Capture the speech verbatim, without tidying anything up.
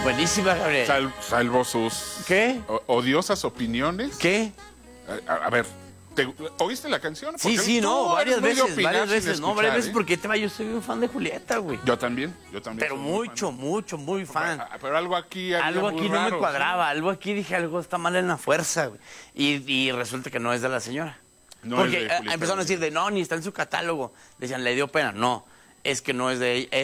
Buenísima, Gabriel. Sal, salvo sus... ¿Qué? Odiosas opiniones. ¿Qué? A, a ver, ¿te, ¿oíste la canción? Sí, sí, tú no, varias eres muy de veces, opinar varias sin veces, no, escuchar, varias veces, ¿eh? porque te va, yo soy un fan de Julieta, güey. Yo también, yo también. Pero soy muy mucho, fan. mucho, muy fan. Pero, pero algo aquí había Algo muy aquí no raro, me cuadraba, algo aquí dije, algo está mal en la fuerza, güey. Y, y resulta que no es de la señora. No Porque es de eh, Julieta empezaron a decir de, no, ni está en su catálogo. Decían, le dio pena. No, es que no es de ella.